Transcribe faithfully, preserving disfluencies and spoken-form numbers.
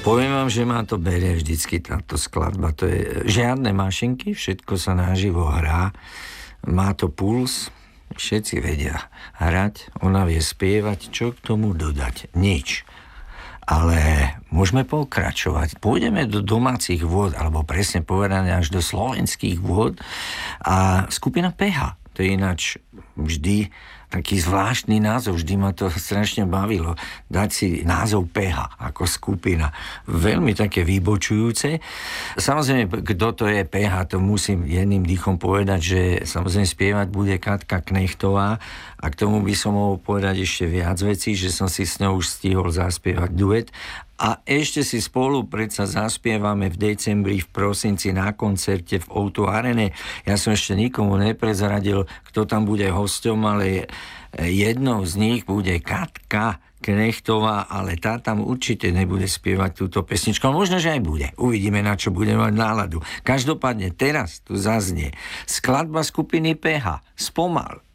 Poviem vám, že ma to berie vždycky táto skladba. To je žiadne mašinky, všetko sa naživo hrá. Má to puls, všetci vedia hrať, ona vie spievať, čo k tomu dodať? Nič. Ale môžeme pokračovať. Pôjdeme do domácich vôd, alebo presne povedané až do slovenských vôd. A skupina pé há, to je ináč vždy taký zvláštny názov, vždy ma to strašne bavilo, dať si názov pé há ako skupina. Veľmi také vybočujúce. Samozrejme, kto to je pé há, to musím jedným dýchom povedať, že samozrejme spievať bude Katka Knechtová a k tomu by som mohol povedať ešte viac vecí, že som si s ňou už stihol zaspievať duet. A ešte si spolu predsa zaspievame v decembri, v prosinci na koncerte v ó dva Arene. Ja som ešte nikomu neprezradil, kto tam bude hosťom, ale jednou z nich bude Katka Knechtová, ale tá tam určite nebude spievať túto pesničku. Možno, že aj bude. Uvidíme, na čo bude mať náladu. Každopádne teraz tu zaznie skladba skupiny pé há. Spomal.